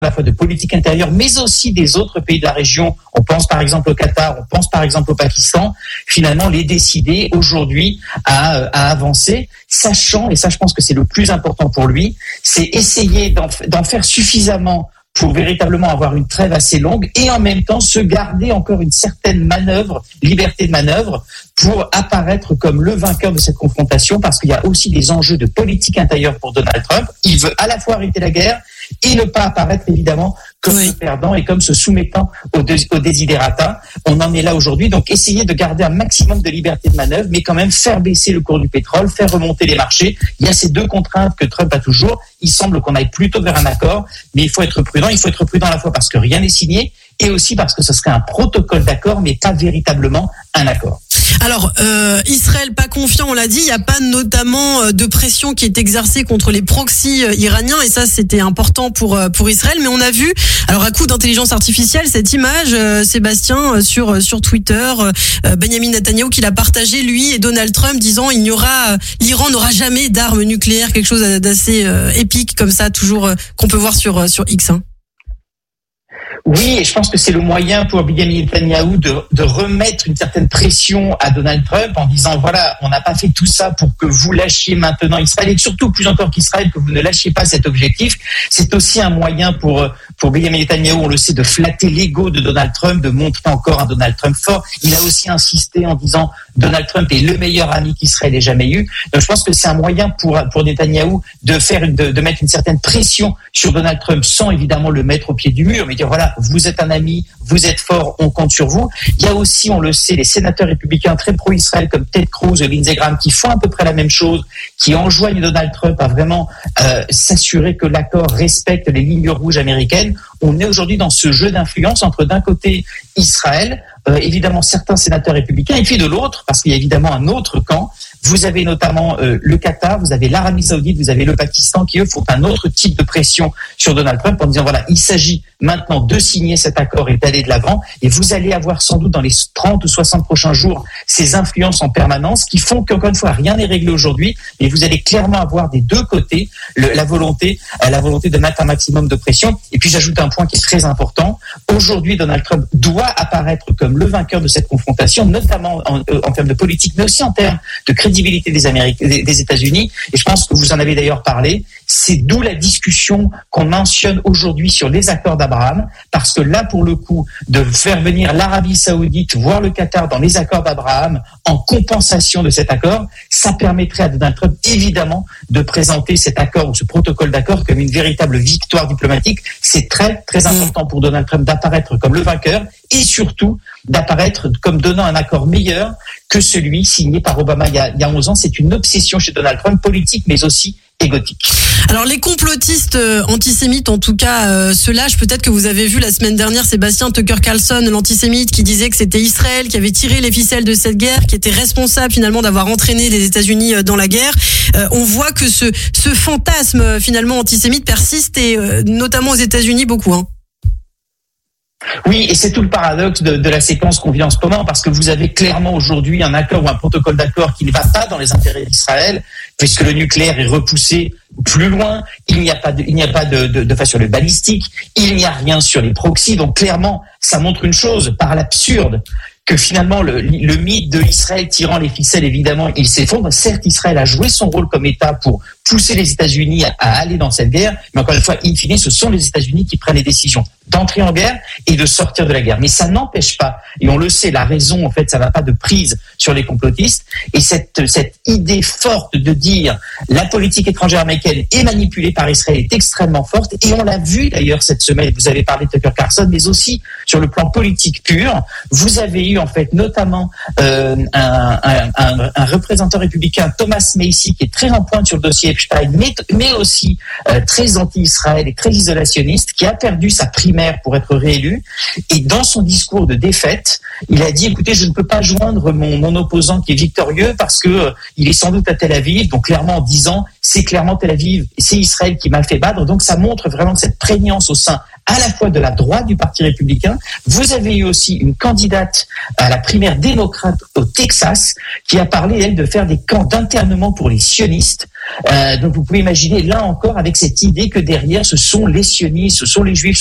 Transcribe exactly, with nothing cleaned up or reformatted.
à la fois de politique intérieure, mais aussi des autres pays de la région. On pense par exemple au Qatar, on pense par exemple au Pakistan. Finalement, les décider aujourd'hui à, à avancer, sachant, et ça je pense que c'est le plus important pour lui, c'est essayer d'en, d'en faire suffisamment pour véritablement avoir une trêve assez longue et en même temps se garder encore une certaine manœuvre, liberté de manœuvre, pour apparaître comme le vainqueur de cette confrontation, parce qu'il y a aussi des enjeux de politique intérieure pour Donald Trump. Il veut à la fois arrêter la guerre et ne pas apparaître évidemment comme oui. se perdant et comme se soumettant au, dé- au désiderata. On en est là aujourd'hui, donc essayer de garder un maximum de liberté de manœuvre, mais quand même faire baisser le cours du pétrole, faire remonter les marchés. Il y a ces deux contraintes que Trump a toujours. Il semble qu'on aille plutôt vers un accord, mais il faut être prudent. Il faut être prudent à la fois parce que rien n'est signé et aussi parce que ce serait un protocole d'accord, mais pas véritablement un accord. Alors, euh, Israël pas confiant, on l'a dit, il n'y a pas notamment de pression qui est exercée contre les proxys iraniens, et ça c'était important pour pour Israël. Mais on a vu, alors à coup d'intelligence artificielle, cette image, euh, Sébastien, sur sur Twitter, euh, Benjamin Netanyahou qui l'a partagé, lui et Donald Trump, disant il n'y aura, l'Iran n'aura jamais d'armes nucléaires, quelque chose d'assez euh, épique comme ça, toujours euh, qu'on peut voir sur sur X. Hein. Oui, et je pense que c'est le moyen pour Benjamin Netanyahou de, de remettre une certaine pression à Donald Trump en disant voilà, on n'a pas fait tout ça pour que vous lâchiez maintenant Israël, et surtout plus encore qu'Israël, que vous ne lâchiez pas cet objectif. C'est aussi un moyen pour pour Benjamin Netanyahou, on le sait, de flatter l'ego de Donald Trump, de montrer encore un Donald Trump fort. Il a aussi insisté en disant Donald Trump est le meilleur ami qu'Israël ait jamais eu. Donc je pense que c'est un moyen pour pour Netanyahou de faire une, de, de mettre une certaine pression sur Donald Trump sans évidemment le mettre au pied du mur, mais dire voilà, vous êtes un ami, vous êtes fort, on compte sur vous. Il y a aussi, on le sait, les sénateurs républicains très pro-Israël comme Ted Cruz et Lindsey Graham qui font à peu près la même chose, qui enjoignent Donald Trump à vraiment euh, s'assurer que l'accord respecte les lignes rouges américaines. On est aujourd'hui dans ce jeu d'influence entre d'un côté Israël, euh, évidemment certains sénateurs républicains, et puis de l'autre, parce qu'il y a évidemment un autre camp, vous avez notamment euh, le Qatar, vous avez l'Arabie Saoudite, vous avez le Pakistan qui, eux, font un autre type de pression sur Donald Trump en disant, voilà, il s'agit maintenant de signer cet accord et d'aller de l'avant. Et vous allez avoir sans doute dans les trente ou soixante prochains jours ces influences en permanence qui font qu'encore une fois, rien n'est réglé aujourd'hui. Et vous allez clairement avoir des deux côtés le, la volonté, euh, la volonté de mettre un maximum de pression. Et puis j'ajoute un point qui est très important. Aujourd'hui, Donald Trump doit apparaître comme le vainqueur de cette confrontation, notamment en, en termes de politique, mais aussi en termes de crédibilité des Américains, des, des États-Unis. Et je pense que vous en avez d'ailleurs parlé. C'est d'où la discussion qu'on mentionne aujourd'hui sur les accords d'Abraham, parce que là, pour le coup, de faire venir l'Arabie Saoudite, voire le Qatar dans les accords d'Abraham, en compensation de cet accord, ça permettrait à Donald Trump, évidemment, de présenter cet accord ou ce protocole d'accord comme une véritable victoire diplomatique. C'est très, très important pour Donald Trump d'apparaître comme le vainqueur et surtout d'apparaître comme donnant un accord meilleur que celui signé par Obama il y a, il y a onze ans. C'est une obsession chez Donald Trump, politique, mais aussi égotique. Alors les complotistes euh, antisémites, en tout cas, euh, se lâchent. Peut-être que vous avez vu la semaine dernière Sébastien Tucker Carlson, l'antisémite, qui disait que c'était Israël qui avait tiré les ficelles de cette guerre, qui était responsable finalement d'avoir entraîné les États-Unis dans la guerre. Euh, on voit que ce, ce fantasme finalement antisémite persiste, et euh, notamment aux États-Unis beaucoup. Hein. Oui, et c'est tout le paradoxe de, de la séquence qu'on vit en ce moment, parce que vous avez clairement aujourd'hui un accord ou un protocole d'accord qui ne va pas dans les intérêts d'Israël, puisque le nucléaire est repoussé plus loin, il n'y a pas de, il n'y a pas de, de, de phase sur le balistique, il n'y a rien sur les proxys, donc clairement, ça montre une chose, par l'absurde, que finalement le, le mythe de l'Israël tirant les ficelles, évidemment, il s'effondre. Certes, Israël a joué son rôle comme État pour pousser les États-Unis à, à aller dans cette guerre, mais encore une fois, in fine, ce sont les États-Unis qui prennent les décisions d'entrer en guerre et de sortir de la guerre. Mais ça n'empêche pas, et on le sait, la raison, en fait, ça n'a pas de prise sur les complotistes, et cette, cette idée forte de dire la politique étrangère américaine est manipulée par Israël est extrêmement forte, et on l'a vu d'ailleurs cette semaine, vous avez parlé de Tucker Carlson, mais aussi sur le plan politique pur, vous avez eu en fait notamment euh, un, un, un, un représentant républicain, Thomas Macy, qui est très en pointe sur le dossier Epstein, mais, mais aussi euh, très anti-Israël et très isolationniste, qui a perdu sa primaire pour être réélu, et dans son discours de défaite, il a dit, écoutez, je ne peux pas joindre mon, mon opposant qui est victorieux parce que euh, il est sans doute à Tel Aviv, donc clairement en disant, c'est clairement Tel Aviv, c'est Israël qui m'a fait battre, donc ça montre vraiment cette prégnance au sein à la fois de la droite du Parti républicain. Vous avez eu aussi une candidate à la primaire démocrate au Texas qui a parlé, elle, de faire des camps d'internement pour les sionistes. Euh, donc vous pouvez imaginer là encore avec cette idée que derrière ce sont les sionistes, ce sont les juifs,